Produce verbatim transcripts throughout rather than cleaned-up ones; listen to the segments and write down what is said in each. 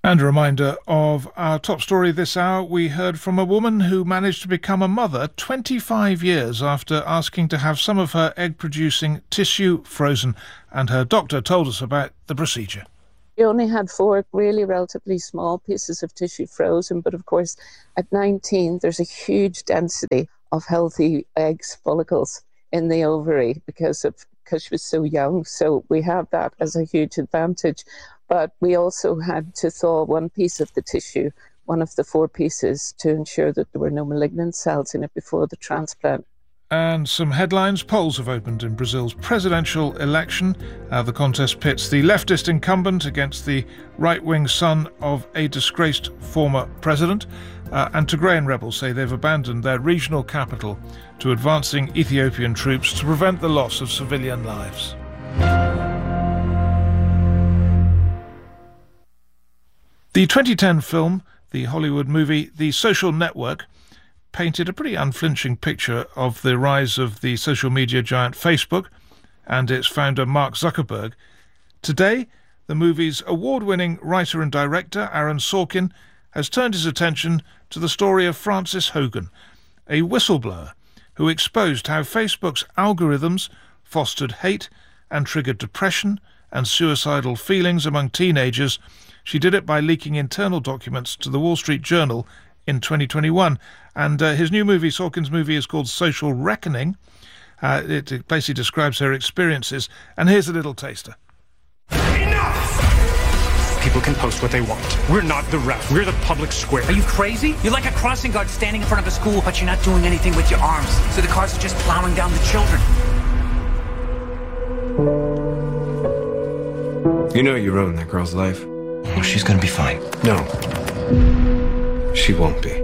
And a reminder of our top story this hour. We heard from a woman who managed to become a mother twenty-five years after asking to have some of her egg-producing tissue frozen, and her doctor told us about the procedure. We only had four really relatively small pieces of tissue frozen, but of course at nineteen there's a huge density of healthy eggs, follicles in the ovary because of because she was so young. So we have that as a huge advantage. But we also had to thaw one piece of the tissue, one of the four pieces, to ensure that there were no malignant cells in it before the transplant. And some headlines. Polls have opened in Brazil's presidential election. Uh, the contest pits the leftist incumbent against the right-wing son of a disgraced former president. Uh, and Tigrayan rebels say they've abandoned their regional capital to advancing Ethiopian troops to prevent the loss of civilian lives. The twenty ten film, the Hollywood movie The Social Network, painted a pretty unflinching picture of the rise of the social media giant Facebook and its founder Mark Zuckerberg. Today, the movie's award-winning writer and director Aaron Sorkin has turned his attention to the story of Frances Hogan, a whistleblower who exposed how Facebook's algorithms fostered hate and triggered depression and suicidal feelings among teenagers. She did it by leaking internal documents to the Wall Street Journal in twenty twenty-one. And uh, his new movie, Sorkin's movie, is called Social Reckoning. Uh, it, it basically describes her experiences. And here's a little taster. Enough! People can post what they want. We're not the ref. We're the public square. Are you crazy? You're like a crossing guard standing in front of a school, but you're not doing anything with your arms. So the cars are just plowing down the children. You know you ruined that girl's life. Oh, she's gonna be fine. No. She won't be.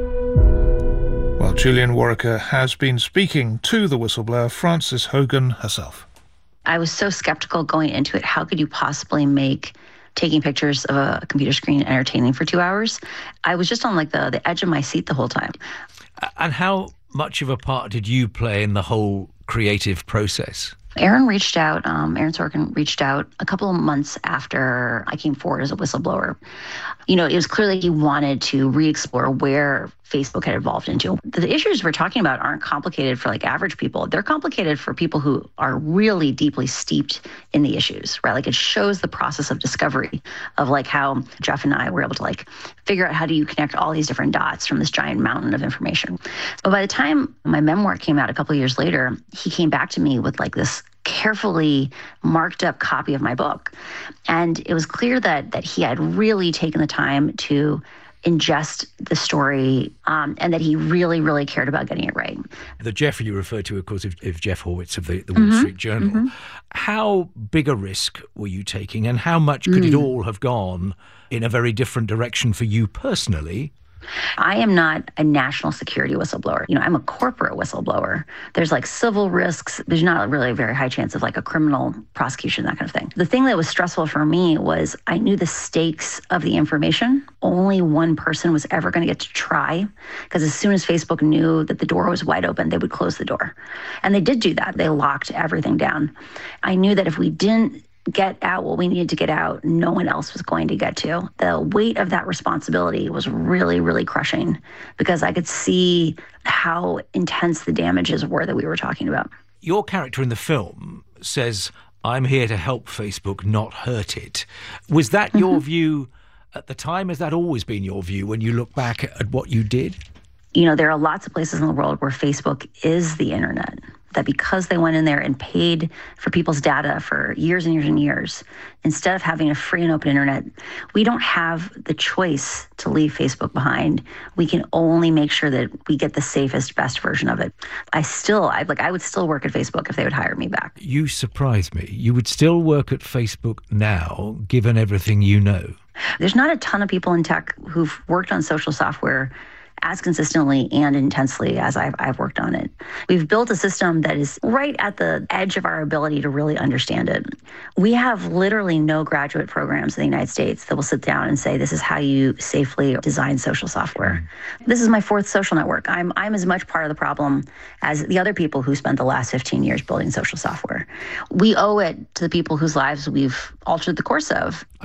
Well, Julian Warwicker has been speaking to the whistleblower, Frances Hogan herself. I was so skeptical going into it. How could you possibly make taking pictures of a computer screen entertaining for two hours? I was just on like the, the edge of my seat the whole time. And how much of a part did you play in the whole creative process? Aaron reached out, um, Aaron Sorkin reached out a couple of months after I came forward as a whistleblower. You know, it was clear that he wanted to re-explore where Facebook had evolved into. The issues we're talking about aren't complicated for like average people. They're complicated for people who are really deeply steeped in the issues, right? Like it shows the process of discovery of like how Jeff and I were able to like figure out how do you connect all these different dots from this giant mountain of information. But by the time my memoir came out a couple of years later, he came back to me with like this carefully marked up copy of my book. And it was clear that that he had really taken the time to ingest the story um, and that he really, really cared about getting it right. The Jeff you referred to, of course, is, is Jeff Horwitz of the, the Wall Mm-hmm. Street Journal. Mm-hmm. How big a risk were you taking, and how much could mm. it all have gone in a very different direction for you personally? I am not a national security whistleblower. You know, I'm a corporate whistleblower. There's like civil risks. There's not really a very high chance of like a criminal prosecution, that kind of thing. The thing that was stressful for me was I knew the stakes of the information. Only one person was ever going to get to try, because as soon as Facebook knew that the door was wide open, they would close the door. And they did do that. They locked everything down. I knew that if we didn't get out what we needed to get out, no one else was going to get to. The weight of that responsibility was really, really crushing, because I could see how intense the damages were that we were talking about. Your character in the film says, "I'm here to help Facebook, not hurt it." Was that your mm-hmm. view at the time? Has that always been your view when you look back at what you did? You know, there are lots of places in the world where Facebook is the internet, that because they went in there and paid for people's data for years and years and years, instead of having a free and open internet, we don't have the choice to leave Facebook behind. We can only make sure that we get the safest, best version of it. I still, I like, I would still work at Facebook if they would hire me back. You surprise me. You would still work at Facebook now, given everything you know. There's not a ton of people in tech who've worked on social software as consistently and intensely as I've, I've worked on it. We've built a system that is right at the edge of our ability to really understand it. We have literally no graduate programs in the United States that will sit down and say, this is how you safely design social software. This is my fourth social network. I'm, I'm as much part of the problem as the other people who spent the last fifteen years building social software. We owe it to the people whose lives we've altered the course of.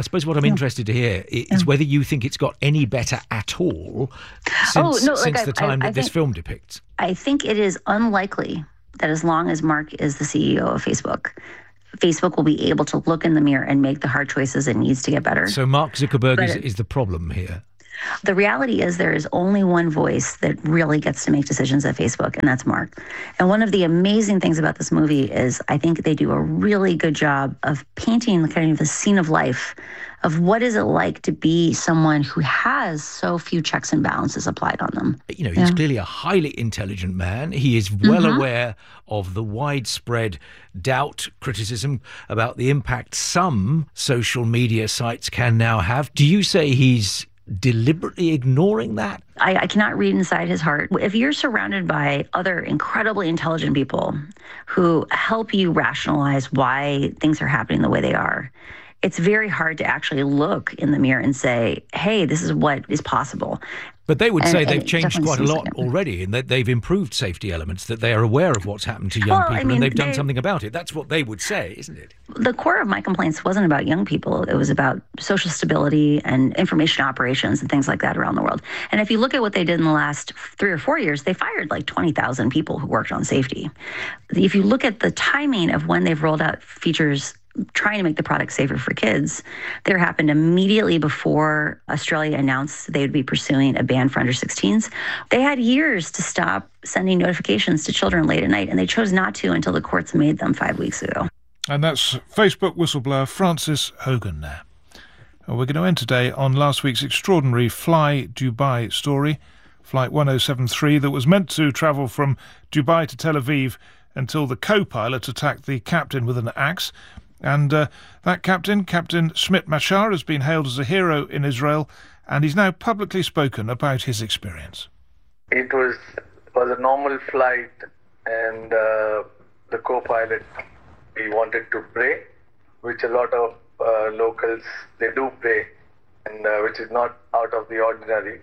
I suppose what I'm yeah. interested to hear is yeah. whether you think it's got any better at all since, oh, no, like since I, the time I, I that this think, film depicts. I think it is unlikely that as long as Mark is the C E O of Facebook, Facebook will be able to look in the mirror and make the hard choices it needs to get better. So Mark Zuckerberg but is, it, is the problem here. The reality is there is only one voice that really gets to make decisions at Facebook, and that's Mark. And one of the amazing things about this movie is I think they do a really good job of painting kind of the scene of life of what is it like to be someone who has so few checks and balances applied on them. You know, he's yeah. clearly a highly intelligent man. He is well mm-hmm. aware of the widespread doubt, criticism about the impact some social media sites can now have. Do you say he's deliberately ignoring that? I, I cannot read inside his heart. If you're surrounded by other incredibly intelligent people who help you rationalize why things are happening the way they are, it's very hard to actually look in the mirror and say, hey, this is what is possible. But they would and, say they've changed quite a lot like already, and that they've improved safety elements, that they are aware of what's happened to young well, people, I mean, and they've they, done something about it. That's what they would say, isn't it? The core of my complaints wasn't about young people. It was about social stability and information operations and things like that around the world. And if you look at what they did in the last three or four years, they fired like twenty thousand people who worked on safety. If you look at the timing of when they've rolled out features trying to make the product safer for kids, there happened immediately before Australia announced they would be pursuing a ban for under sixteens. They had years to stop sending notifications to children late at night, and they chose not to until the courts made them five weeks ago. And that's Facebook whistleblower Frances Hogan there. Well, we're going to end today on last week's extraordinary Fly Dubai story, Flight one oh seven three, that was meant to travel from Dubai to Tel Aviv until the co-pilot attacked the captain with an axe. And uh, that captain, Captain Smit Machar, has been hailed as a hero in Israel, and he's now publicly spoken about his experience. It was was a normal flight, and uh, the co-pilot, he wanted to pray, which a lot of uh, locals, they do pray, and uh, which is not out of the ordinary.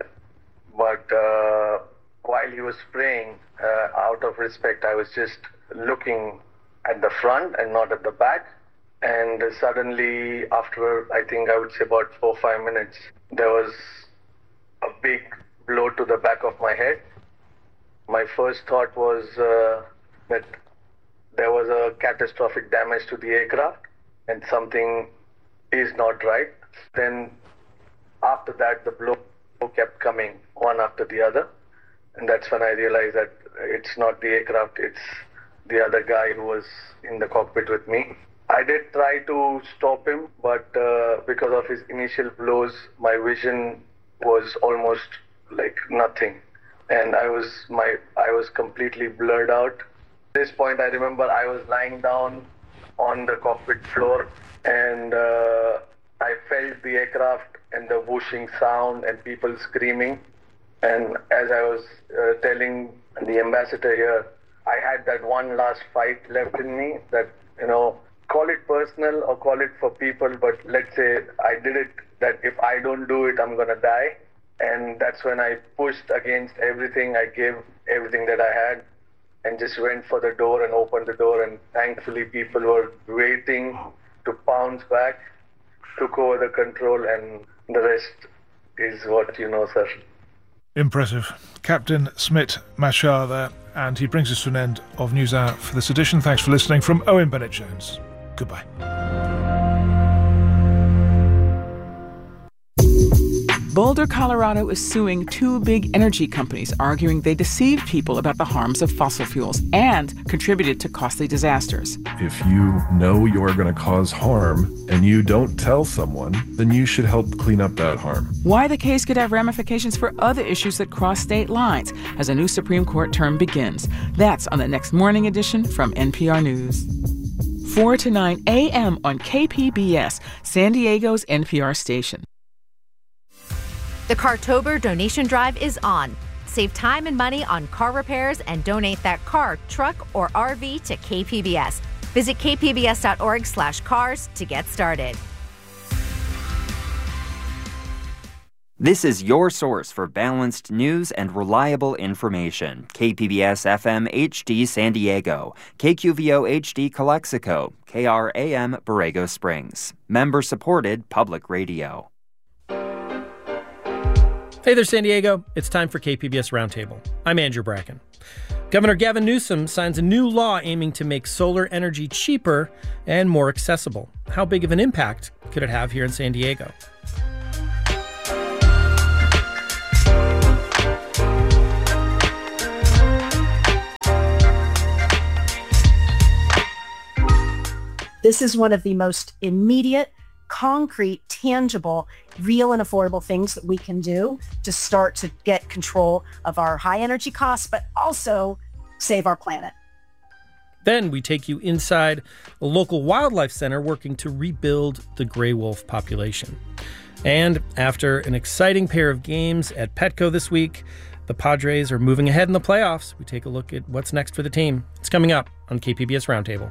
But uh, while he was praying, uh, out of respect, I was just looking at the front and not at the back. And suddenly, after, I think I would say about four or five minutes, there was a big blow to the back of my head. My first thought was uh, that there was a catastrophic damage to the aircraft and something is not right. Then after that, the blow kept coming one after the other. And that's when I realized that it's not the aircraft, it's the other guy who was in the cockpit with me. I did try to stop him, but uh, because of his initial blows, my vision was almost like nothing. And I was my I was completely blurred out. At this point, I remember I was lying down on the cockpit floor, and uh, I felt the aircraft and the whooshing sound and people screaming. And as I was uh, telling the ambassador here, I had that one last fight left in me that, you know, call it personal or call it for people, but let's say I did it, that if I don't do it, I'm going to die. And that's when I pushed against everything. I gave everything that I had and just went for the door and opened the door. And thankfully, people were waiting to pounce back, took over the control, and the rest is what you know, sir. Impressive. Captain Smit Machar there, and he brings us to an end of News Hour for this edition. Thanks for listening. From Owen Bennett-Jones. Goodbye. Boulder, Colorado is suing two big energy companies, arguing they deceived people about the harms of fossil fuels and contributed to costly disasters. If you know you're going to cause harm and you don't tell someone, then you should help clean up that harm. Why the case could have ramifications for other issues that cross state lines as a new Supreme Court term begins. That's on the next morning edition from N P R News. four to nine a.m. on K P B S, San Diego's N P R station. The Cartober donation drive is on. Save time and money on car repairs and donate that car, truck, or R V to K P B S. Visit k p b s dot org slash cars to get started. This is your source for balanced news and reliable information. K P B S F M H D San Diego, K Q V O H D Calexico, K R A M Borrego Springs. Member-supported public radio. Hey there, San Diego. It's time for K P B S Roundtable. I'm Andrew Bracken. Governor Gavin Newsom signs a new law aiming to make solar energy cheaper and more accessible. How big of an impact could it have here in San Diego? This is one of the most immediate, concrete, tangible, real and affordable things that we can do to start to get control of our high energy costs, but also save our planet. Then we take you inside a local wildlife center working to rebuild the gray wolf population. And after an exciting pair of games at Petco this week, the Padres are moving ahead in the playoffs. We take a look at what's next for the team. It's coming up on K P B S Roundtable.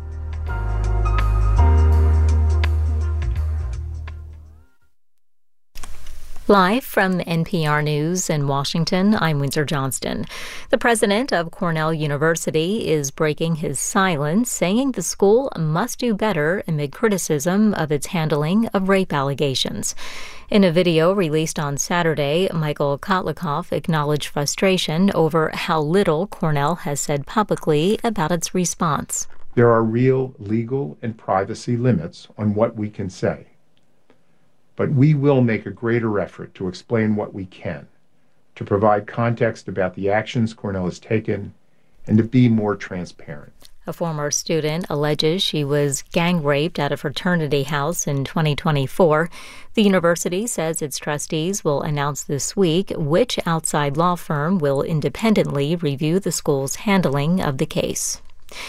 Live from N P R News in Washington, I'm Windsor Johnston. The president of Cornell University is breaking his silence, saying the school must do better amid criticism of its handling of rape allegations. In a video released on Saturday, Michael Kotlikoff acknowledged frustration over how little Cornell has said publicly about its response. There are real legal and privacy limits on what we can say. But we will make a greater effort to explain what we can, to provide context about the actions Cornell has taken, and to be more transparent. A former student alleges she was gang raped at a fraternity house in twenty twenty-four. The university says its trustees will announce this week which outside law firm will independently review the school's handling of the case.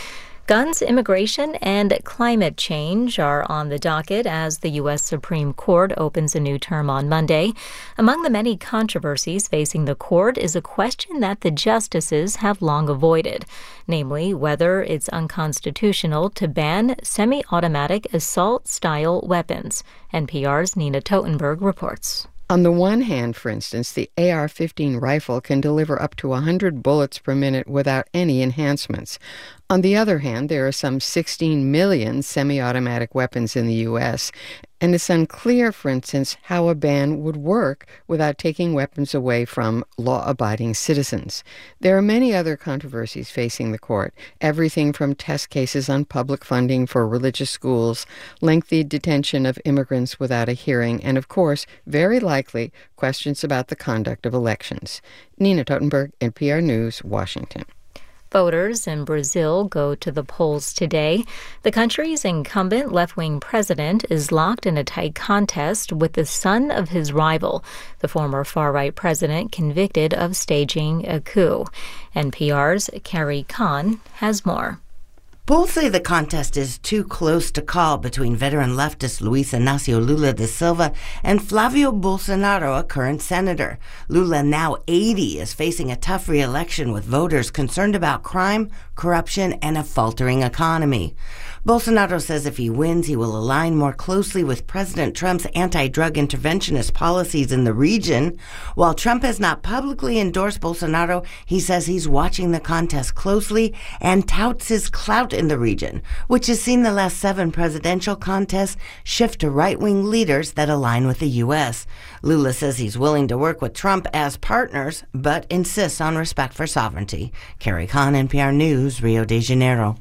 Guns, immigration, and climate change are on the docket as the U S Supreme Court opens a new term on Monday. Among the many controversies facing the court is a question that the justices have long avoided, namely whether it's unconstitutional to ban semi-automatic assault-style weapons. N P R's Nina Totenberg reports. On the one hand, for instance, the A R fifteen rifle can deliver up to one hundred bullets per minute without any enhancements. On the other hand, there are some sixteen million semi-automatic weapons in the U S, and it's unclear, for instance, how a ban would work without taking weapons away from law-abiding citizens. There are many other controversies facing the court, everything from test cases on public funding for religious schools, lengthy detention of immigrants without a hearing, and, of course, very likely, questions about the conduct of elections. Nina Totenberg, N P R News, Washington. Voters in Brazil go to the polls today. The country's incumbent left-wing president is locked in a tight contest with the son of his rival, the former far-right president convicted of staging a coup. N P R's Carrie Kahn has more. Polls say the contest is too close to call between veteran leftist Luiz Inácio Lula da Silva and Flavio Bolsonaro, a current senator. Lula, now eighty, is facing a tough re-election with voters concerned about crime, corruption, and a faltering economy. Bolsonaro says if he wins, he will align more closely with President Trump's anti-drug interventionist policies in the region. While Trump has not publicly endorsed Bolsonaro, he says he's watching the contest closely and touts his clout in the region, which has seen the last seven presidential contests shift to right-wing leaders that align with the U S. Lula says he's willing to work with Trump as partners, but insists on respect for sovereignty. Carrie Kahn, N P R News, Rio de Janeiro.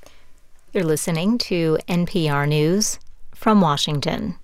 You're listening to N P R News from Washington.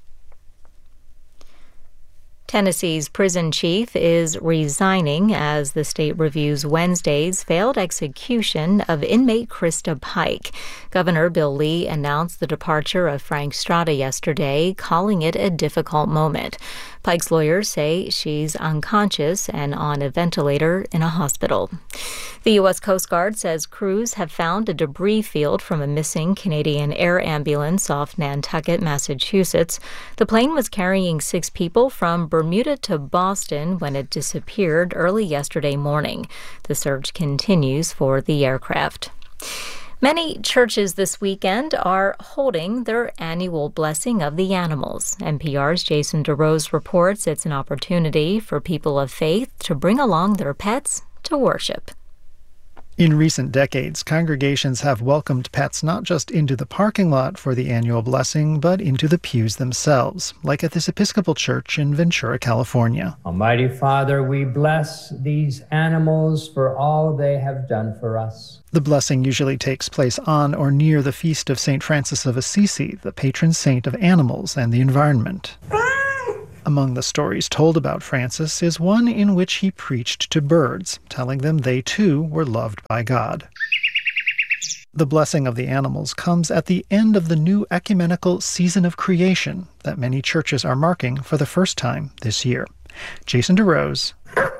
Tennessee's prison chief is resigning as the state reviews Wednesday's failed execution of inmate Krista Pike. Governor Bill Lee announced the departure of Frank Strada yesterday, calling it a difficult moment. Pike's lawyers say she's unconscious and on a ventilator in a hospital. The U S Coast Guard says crews have found a debris field from a missing Canadian air ambulance off Nantucket, Massachusetts. The plane was carrying six people from Bermuda to Boston when it disappeared early yesterday morning. The search continues for the aircraft. Many churches this weekend are holding their annual Blessing of the Animals. N P R's Jason DeRose reports it's an opportunity for people of faith to bring along their pets to worship. In recent decades, congregations have welcomed pets not just into the parking lot for the annual blessing, but into the pews themselves, like at this Episcopal church in Ventura, California. Almighty Father, we bless these animals for all they have done for us. The blessing usually takes place on or near the feast of Saint Francis of Assisi, the patron saint of animals and the environment. Among the stories told about Francis is one in which he preached to birds, telling them they too were loved by God. The blessing of the animals comes at the end of the new ecumenical season of creation that many churches are marking for the first time this year. Jason DeRose,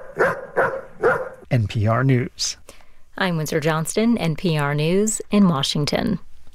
N P R News. I'm Windsor Johnston, N P R News in Washington.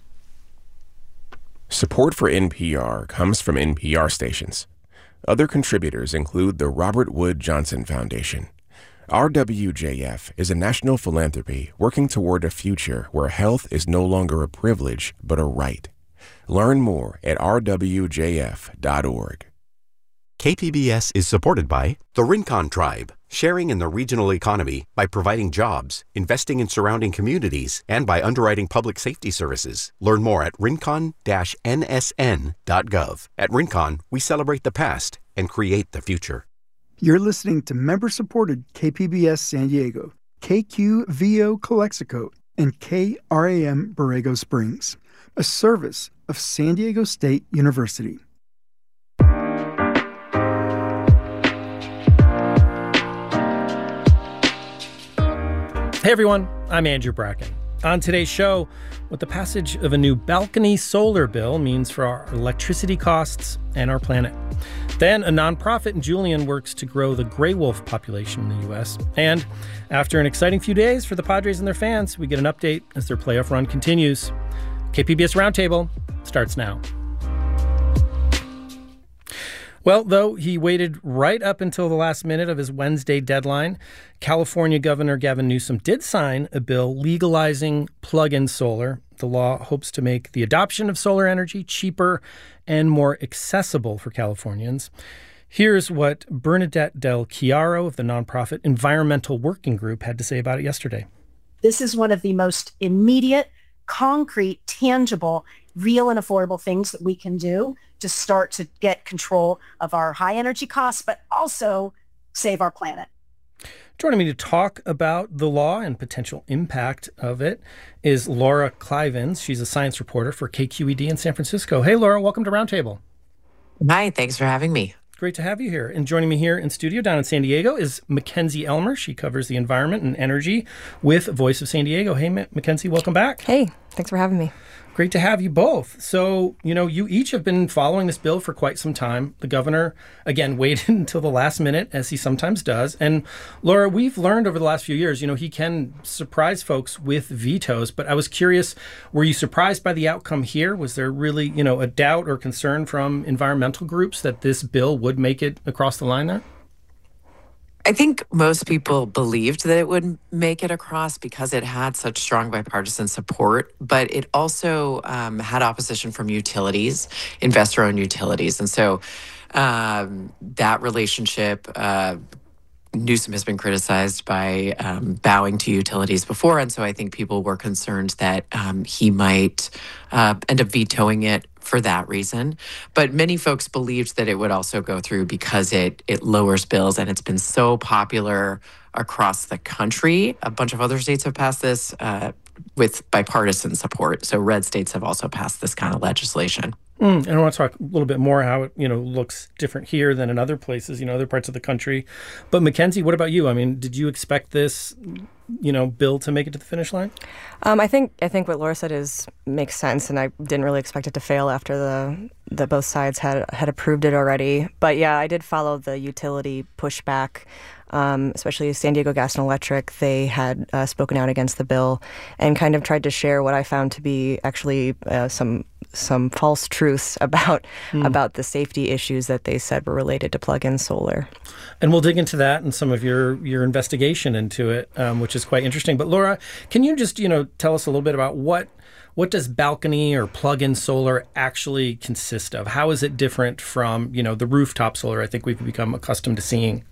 Support for N P R comes from N P R stations. Other contributors include the Robert Wood Johnson Foundation. R W J F is a national philanthropy working toward a future where health is no longer a privilege, but a right. Learn more at r w j f dot org. K P B S is supported by the Rincon Tribe, sharing in the regional economy by providing jobs, investing in surrounding communities, and by underwriting public safety services. Learn more at rincon dash n s n dot gov. At Rincon, we celebrate the past and create the future. You're listening to member-supported K P B S San Diego, K Q V O Calexico, and K R A M Borrego Springs, a service of San Diego State University. Hey everyone, I'm Andrew Bracken. On today's show, what the passage of a new balcony solar bill means for our electricity costs and our planet. Then a nonprofit in Julian works to grow the gray wolf population in the U S. And after an exciting few days for the Padres and their fans, we get an update as their playoff run continues. K P B S Roundtable starts now. Well, though he waited right up until the last minute of his Wednesday deadline, California Governor Gavin Newsom did sign a bill legalizing plug-in solar. The law hopes to make the adoption of solar energy cheaper and more accessible for Californians. Here's what Bernadette Del Chiaro of the nonprofit Environmental Working Group had to say about it yesterday. This is one of the most immediate, concrete, tangible, real and affordable things that we can do to start to get control of our high energy costs, but also save our planet. Joining me to talk about the law and potential impact of it is Laura Clivens. She's a science reporter for K Q E D in San Francisco. Hey, Laura, welcome to Roundtable. Hi, thanks for having me. Great to have you here. And joining me here in studio down in San Diego is Mackenzie Elmer. She covers the environment and energy with Voice of San Diego. Hey, M- Mackenzie, welcome back. Hey, thanks for having me. Great to have you both. So, you know, you each have been following this bill for quite some time. The governor, again, waited until the last minute, as he sometimes does. And Laura, we've learned over the last few years, you know, he can surprise folks with vetoes. But I was curious, were you surprised by the outcome here? Was there really, you know, a doubt or concern from environmental groups that this bill would make it across the line there? I think most people believed that it would make it across because it had such strong bipartisan support, but it also um, had opposition from utilities, investor-owned utilities. And so um, that relationship, uh, Newsom has been criticized by um, bowing to utilities before. And so I think people were concerned that um, he might uh, end up vetoing it for that reason. But many folks believed that it would also go through because it it lowers bills, and it's been so popular across the country. A bunch of other states have passed this uh, with bipartisan support. So red states have also passed this kind of legislation. Mm, and I want to talk a little bit more how it, you know, looks different here than in other places, you know, other parts of the country. But Mackenzie, what about you? I mean, did you expect this, you know, bill to make it to the finish line? Um, I think I think what Laura said is makes sense, and I didn't really expect it to fail after the the both sides had had approved it already. But yeah, I did follow the utility pushback. Um, especially San Diego Gas and Electric, they had uh, spoken out against the bill and kind of tried to share what I found to be actually uh, some some false truths about Mm. about the safety issues that they said were related to plug-in solar. And we'll dig into that and some of your, your investigation into it, um, which is quite interesting. But Laura, can you just, you know, tell us a little bit about what what does balcony or plug-in solar actually consist of? How is it different from, you know, the rooftop solar I think we've become accustomed to seeing?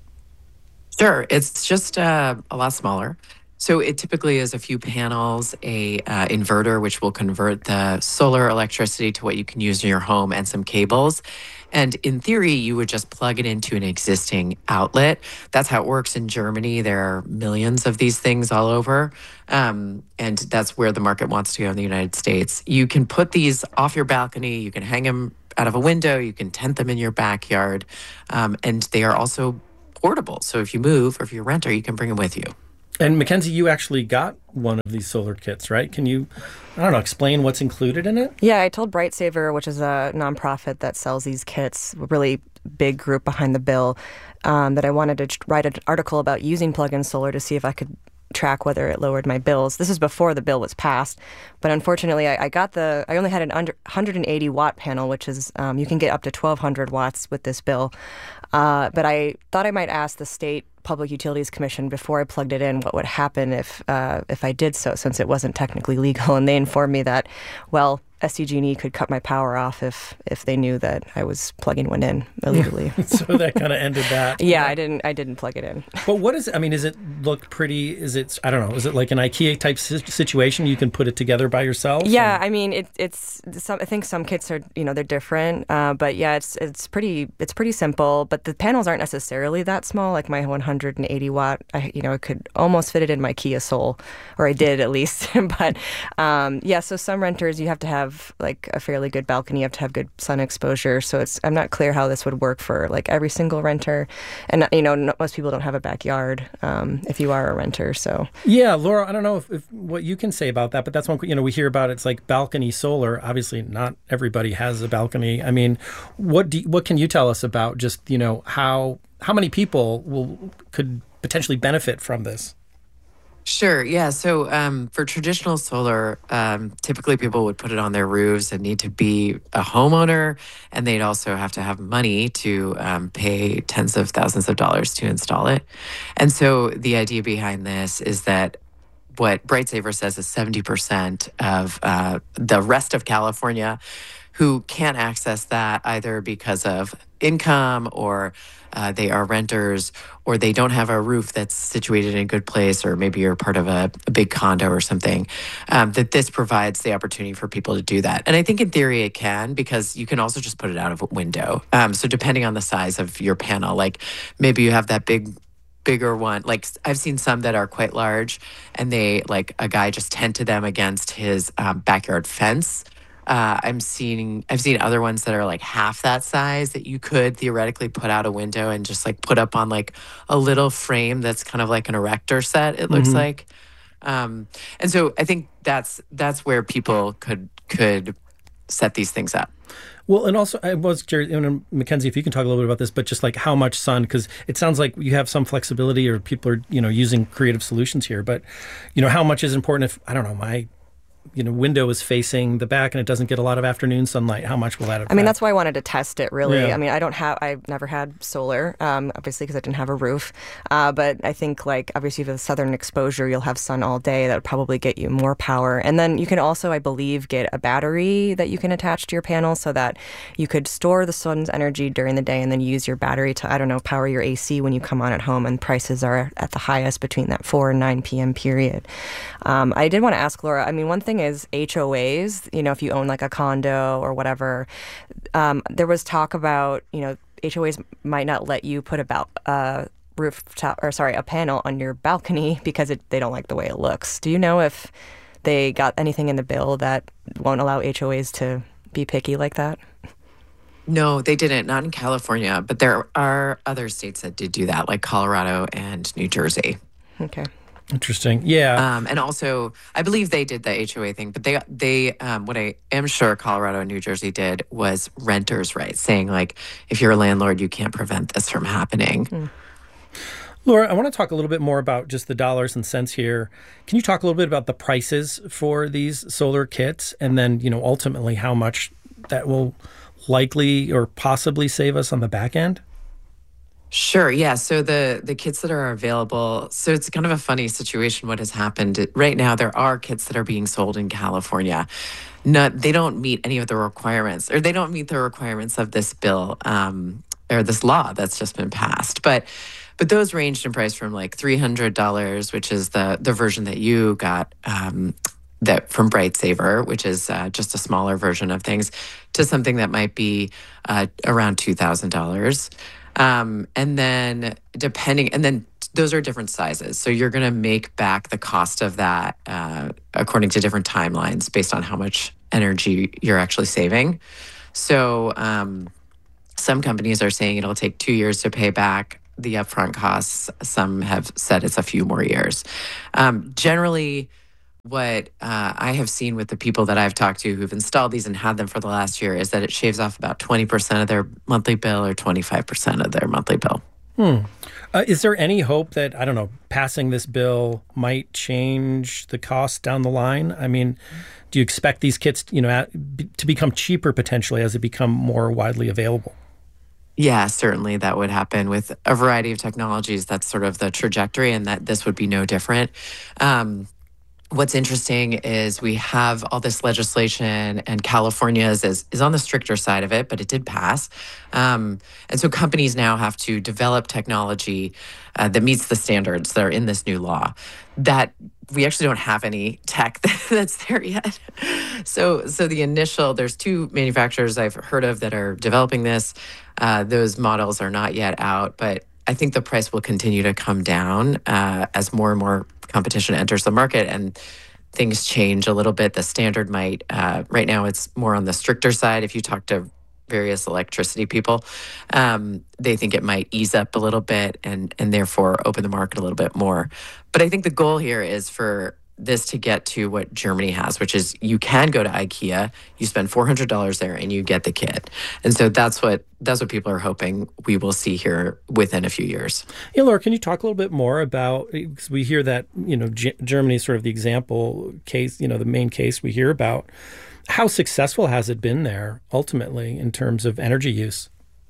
Sure. It's just uh, a lot smaller. So it typically is a few panels, a uh, inverter, which will convert the solar electricity to what you can use in your home, and some cables. And in theory, you would just plug it into an existing outlet. That's how it works in Germany. There are millions of these things all over. Um, and that's where the market wants to go in the United States. You can put these off your balcony. You can hang them out of a window. You can tent them in your backyard. Um, and they are also portable. So if you move or if you're a renter, you can bring them with you. And Mackenzie, you actually got one of these solar kits, right? Can you, I don't know, explain what's included in it? Yeah, I told Bright Saver, which is a nonprofit that sells these kits, a really big group behind the bill, um, that I wanted to write an article about using plug-in solar to see if I could track whether it lowered my bills. This is before the bill was passed, but unfortunately, I, I got the. I only had an under one hundred eighty watt panel, which is um, you can get up to twelve hundred watts with this bill. Uh, but I thought I might ask the state Public Utilities Commission before I plugged it in what would happen if uh, if I did so, since it wasn't technically legal, and they informed me that, well, S D G and E could cut my power off if if they knew that I was plugging one in illegally. So that kind of ended that. Yeah, I didn't I didn't plug it in. But what is it? I mean, is it look pretty? Is it, I don't know, is it like an IKEA type situation? You can put it together by yourself? Yeah, and... I mean, it, it's, some, I think some kits are, you know, they're different. Uh, but yeah, it's it's pretty it's pretty simple. But the panels aren't necessarily that small. Like my one hundred eighty watt, I, you know, I could almost fit it in my Kia Soul, or I did at least. But um, yeah, so some renters, you have to have like a fairly good balcony, you have to have good sun exposure. So it's I'm not clear how this would work for like every single renter. And, you know, most people don't have a backyard um, if you are a renter. So yeah, Laura, I don't know if, if what you can say about that, but that's one, you know, we hear about it's like balcony solar. Obviously, not everybody has a balcony. I mean, what do, what can you tell us about just, you know, how how many people will could potentially benefit from this? Sure. Yeah. So um, for traditional solar, um, typically people would put it on their roofs and need to be a homeowner, and they'd also have to have money to um, pay tens of thousands of dollars to install it. And so the idea behind this is that what Bright Saver says is seventy percent of uh, the rest of California who can't access that either because of income or uh, they are renters, or they don't have a roof that's situated in a good place, or maybe you're part of a, a big condo or something, um, that this provides the opportunity for people to do that. And I think in theory it can, because you can also just put it out of a window. Um, so depending on the size of your panel, like maybe you have that big bigger one. Like I've seen some that are quite large, and they like a guy just tented them against his um, backyard fence. Uh, I'm seeing, I've seen other ones that are like half that size that you could theoretically put out a window and just like put up on like a little frame that's kind of like an erector set, it looks Mhm. like. Um, and so I think that's that's where people could could set these things up. Well, and also I was curious, and Mackenzie, if you can talk a little bit about this, but just like how much sun, because it sounds like you have some flexibility, or people are, you know, using creative solutions here. But, you know, how much is important if, I don't know, my, you know, window is facing the back and it doesn't get a lot of afternoon sunlight? How much will that affect? I mean, that's why I wanted to test it, really. Yeah. I mean, I don't have, I've never had solar, um, obviously, because I didn't have a roof. Uh, but I think, like, obviously, with southern exposure, you'll have sun all day. That would probably get you more power. And then you can also, I believe, get a battery that you can attach to your panel so that you could store the sun's energy during the day and then use your battery to, I don't know, power your A C when you come on at home. And prices are at the highest between that four and nine p.m. period. Um, I did want to ask Laura, I mean, one thing is H O As, you know, if you own like a condo or whatever, um, there was talk about, you know, H O As might not let you put a bal- uh, rooftop, or sorry, a panel on your balcony because it, they don't like the way it looks. Do you know if they got anything in the bill that won't allow H O As to be picky like that? No, they didn't. Not in California, but there are other states that did do that, like Colorado and New Jersey. Okay. Interesting. Yeah. Um, and also, I believe they did the H O A thing, but they, they, um, what I am sure Colorado and New Jersey did was renters' rights, saying like, if you're a landlord, you can't prevent this from happening. Mm. Laura, I want to talk a little bit more about just the dollars and cents here. Can you talk a little bit about the prices for these solar kits, and then, you know, ultimately how much that will likely or possibly save us on the back end? Sure. Yeah. So the the kits that are available, so it's kind of a funny situation what has happened. Right now, there are kits that are being sold in California. Not, they don't meet any of the requirements, or they don't meet the requirements of this bill um, or this law that's just been passed. But but those ranged in price from like three hundred dollars, which is the the version that you got um, that from BrightSaver, which is uh, just a smaller version of things, to something that might be uh, around two thousand dollars. Um, and then depending, and then those are different sizes. So you're going to make back the cost of that uh, according to different timelines based on how much energy you're actually saving. So um, some companies are saying it'll take two years to pay back the upfront costs. Some have said it's a few more years. Um, generally, what uh, I have seen with the people that I've talked to who've installed these and had them for the last year is that it shaves off about twenty percent of their monthly bill or twenty-five percent of their monthly bill. Hmm. Uh, is there any hope that, I don't know, passing this bill might change the cost down the line? I mean, do you expect these kits, you know, at, to become cheaper potentially as they become more widely available? Yeah, certainly that would happen with a variety of technologies. That's sort of the trajectory, and that this would be no different. Um, What's interesting is we have all this legislation, and California's is, is on the stricter side of it, but it did pass. Um, and so companies now have to develop technology uh, that meets the standards that are in this new law. That we actually don't have any tech that's there yet. So, so the initial, there's two manufacturers I've heard of that are developing this. Uh, those models are not yet out, but I think the price will continue to come down uh, as more and more competition enters the market and things change a little bit. The standard might, uh, right now it's more on the stricter side. If you talk to various electricity people, um, they think it might ease up a little bit and, and therefore open the market a little bit more. But I think the goal here is for this to get to what Germany has, which is you can go to IKEA, you spend four hundred dollars there, and you get the kit. And so that's what that's what people are hoping we will see here within a few years. Yeah, Laura, can you talk a little bit more about, because we hear that, you know, G- Germany is sort of the example case, you know, the main case we hear about. How successful has it been there ultimately in terms of energy use?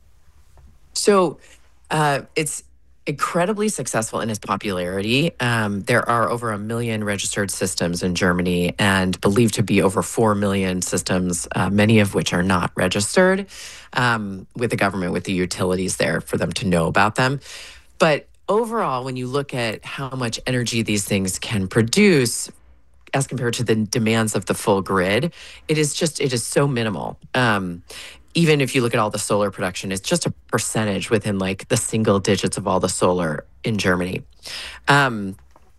So uh, it's incredibly successful in its popularity. Um, there are over a million registered systems in Germany and believed to be over four million systems, uh, many of which are not registered um, with the government, with the utilities there for them to know about them. But overall, when you look at how much energy these things can produce as compared to the demands of the full grid, it is just, it is so minimal. Um, Even if you look at all the solar production, it's just a percentage within like the single digits of all the solar in Germany. Um,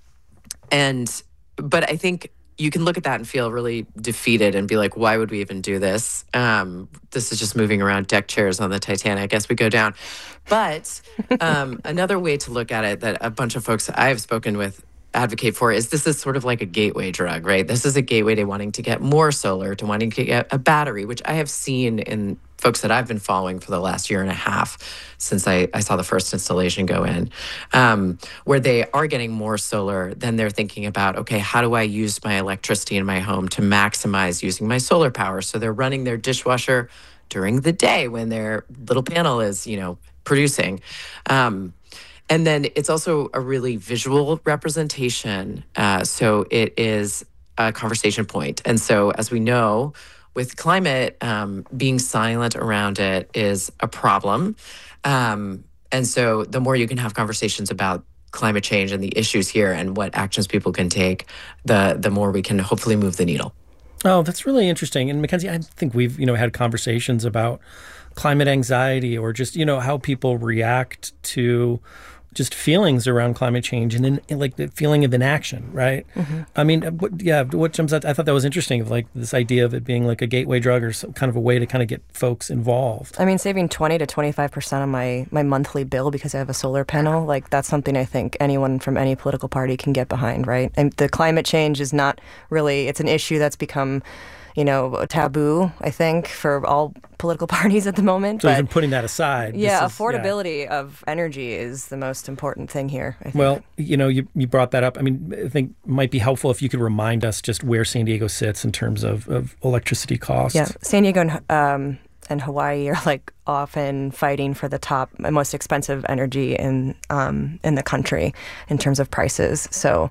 and, but I think you can look at that and feel really defeated and be like, why would we even do this? Um, this is just moving around deck chairs on the Titanic as we go down. But um, another way to look at it that a bunch of folks I've spoken with advocate for is this is sort of like a gateway drug, right? This is a gateway to wanting to get more solar, to wanting to get a battery, which I have seen in folks that I've been following for the last year and a half since I, I saw the first installation go in, um, where they are getting more solar. Then they're thinking about, okay, how do I use my electricity in my home to maximize using my solar power? So they're running their dishwasher during the day when their little panel is, you know, producing. Um, And then it's also a really visual representation. Uh, so it is a conversation point. And so as we know, with climate, um, being silent around it is a problem. Um, and so the more you can have conversations about climate change and the issues here and what actions people can take, the the more we can hopefully move the needle. Oh, that's really interesting. And Mackenzie, I think we've, you know, had conversations about climate anxiety or just, you know, how people react to just feelings around climate change and in, like the feeling of inaction, right? Mm-hmm. I mean, what, yeah, what jumps out, I thought that was interesting, of like this idea of it being like a gateway drug or some kind of a way to kind of get folks involved. I mean, saving twenty to twenty-five percent of my, my monthly bill because I have a solar panel, like that's something I think anyone from any political party can get behind, right? And the climate change is not really, it's an issue that's become you know, a taboo, I think, for all political parties at the moment. So but even putting that aside. Yeah, is, affordability yeah. of energy is the most important thing here, I think. Well, you know, you, you brought that up. I mean, I think it might be helpful if you could remind us just where San Diego sits in terms of, of electricity costs. Yeah, San Diego and, um, and Hawaii are like often fighting for the top, most expensive energy in um, in the country in terms of prices. So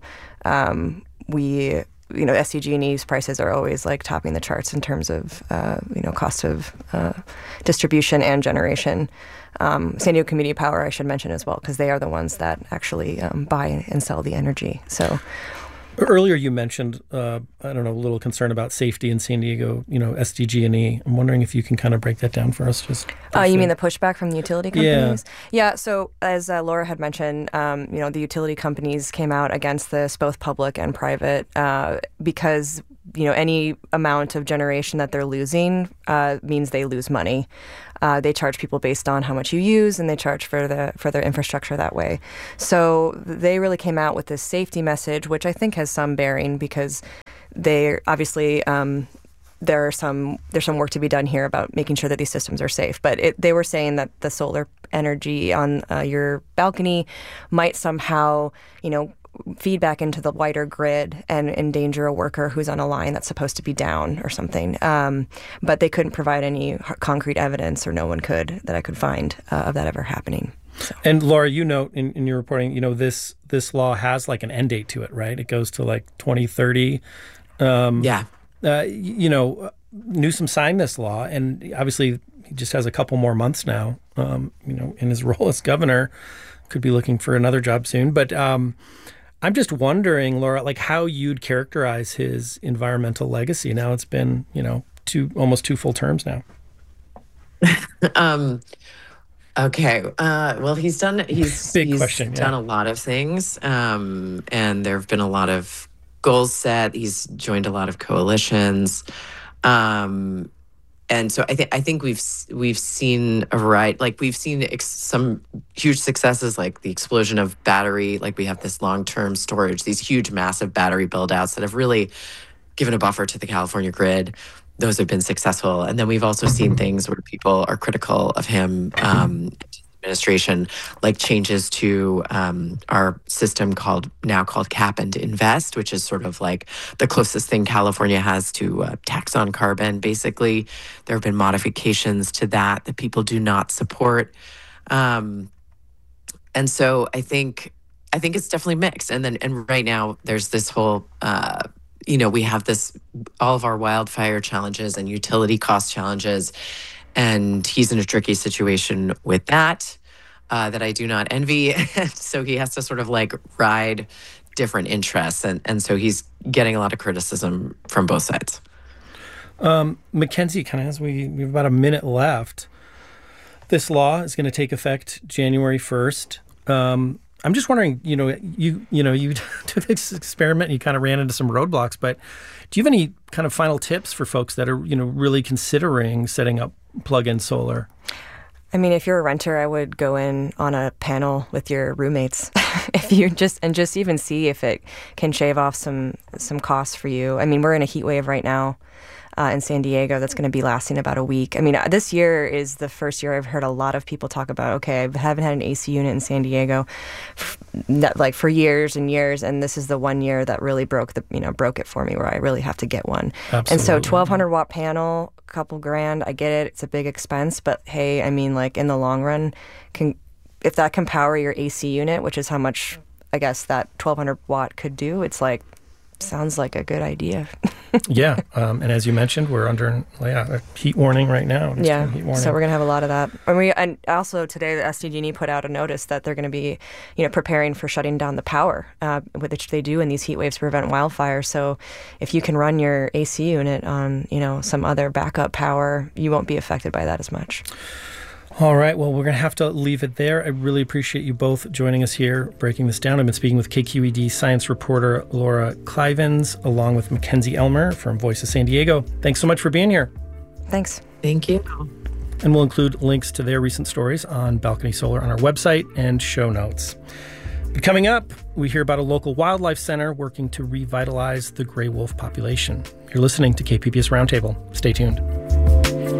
um, we... You know, S D G and E's prices are always like topping the charts in terms of, uh, you know, cost of uh, distribution and generation. Um, San Diego Community Power, I should mention as well, because they are the ones that actually um, buy and sell the energy. So earlier you mentioned, uh, I don't know, a little concern about safety in San Diego, you know, S D G and E. I'm wondering if you can kind of break that down for us. Just uh, you mean the pushback from the utility companies? Yeah. Yeah. So as uh, Laura had mentioned, um, you know, the utility companies came out against this, both public and private, uh, because, you know, any amount of generation that they're losing uh, means they lose money. Uh, they charge people based on how much you use, and they charge for the for their infrastructure that way. So they really came out with this safety message, which I think has some bearing because they obviously um, there are some there's some work to be done here about making sure that these systems are safe. But it, they were saying that the solar energy on uh, your balcony might somehow, you know, feedback into the wider grid and endanger a worker who's on a line that's supposed to be down or something. Um, but they couldn't provide any concrete evidence, or no one could, that I could find uh, of that ever happening. So. And Laura, you note in, in your reporting, you know, this this law has like an end date to it, right? It goes to like twenty thirty. Um, yeah. Uh, you know, Newsom signed this law, and obviously he just has a couple more months now, um, you know, in his role as governor. Could be looking for another job soon. But um, I'm just wondering, Laura, like how you'd characterize his environmental legacy. Now it's been, you know, two almost two full terms now. um, okay. Uh, well, he's done. He's big he's question. Done yeah. a lot of things, um, and there have been a lot of goals set. He's joined a lot of coalitions. Um, And so I think I think we've we've seen a variety, like we've seen ex- some huge successes, like the explosion of battery. Like we have this long-term storage, these huge, massive battery build-outs that have really given a buffer to the California grid. Those have been successful. And then we've also seen things where people are critical of him, um, administration, like changes to um, our system called now called Cap and Invest, which is sort of like the closest thing California has to uh, tax on carbon. Basically, there have been modifications to that that people do not support, um, and so I think I think it's definitely mixed. And then and right now there's this whole. Uh, you know, we have this all of our wildfire challenges and utility cost challenges. And he's in a tricky situation with that, uh, that I do not envy. So he has to sort of like ride different interests. And, and so he's getting a lot of criticism from both sides. Um, Mackenzie, kind of as we, we have about a minute left, this law is going to take effect January first. Um, I'm just wondering, you know, you you know, you took this experiment and you kind of ran into some roadblocks, but do you have any kind of final tips for folks that are, you know, really considering setting up plug-in solar? I mean, if you're a renter, I would go in on a panel with your roommates if you just and just even see if it can shave off some some costs for you. I mean, we're in a heat wave right now uh, in San Diego that's going to be lasting about a week. I mean, this year is the first year I've heard a lot of people talk about, okay, I haven't had an A C unit in San Diego f- like for years and years, and this is the one year that really broke the you know broke it for me, where I really have to get one. Absolutely. And so twelve hundred watt panel, couple grand, I get it, it's a big expense, but hey, I mean, like in the long run, can if that can power your A C unit, which is how much I guess that twelve hundred watt could do, it's like sounds like a good idea. Yeah, um, and as you mentioned, we're under yeah, a heat warning right now. It's yeah, heat warning. So we're gonna have a lot of that. And we and also today the S D G and E put out a notice that they're going to be, you know, preparing for shutting down the power, uh, which they do in these heat waves to prevent wildfire. So if you can run your A C unit on, you know, some other backup power, you won't be affected by that as much. All right. Well, we're going to have to leave it there. I really appreciate you both joining us here, breaking this down. I've been speaking with K Q E D science reporter Laura Klivans, along with Mackenzie Elmer from Voice of San Diego. Thanks so much for being here. Thanks. Thank you. And we'll include links to their recent stories on Balcony Solar on our website and show notes. Coming up, we hear about a local wildlife center working to revitalize the gray wolf population. You're listening to K P B S Roundtable. Stay tuned.